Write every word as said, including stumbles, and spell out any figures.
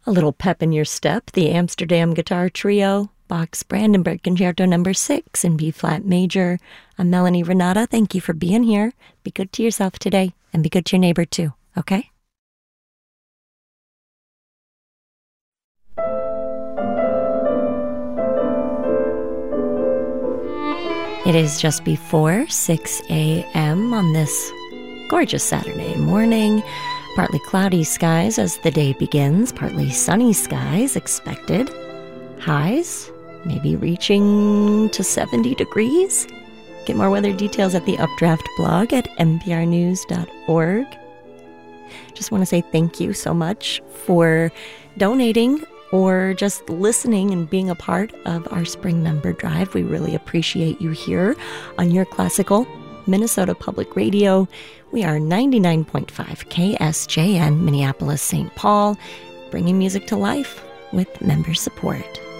A little pep in your step, the Amsterdam Guitar Trio, Bach's Brandenburg Concerto number six in B-flat major. I'm Melanie Renata. Thank you for being here. Be good to yourself today, and be good to your neighbor too, okay? It is just before six a.m. on this gorgeous Saturday morning. Partly cloudy skies as the day begins, partly sunny skies expected. Highs maybe reaching to seventy degrees. Get more weather details at the Updraft blog at n p r news dot org. Just want to say thank you so much for donating or just listening and being a part of our spring member drive. We really appreciate you here on your classical Minnesota Public Radio. We are ninety-nine point five K S J N, Minneapolis, Saint Paul, bringing music to life with member support.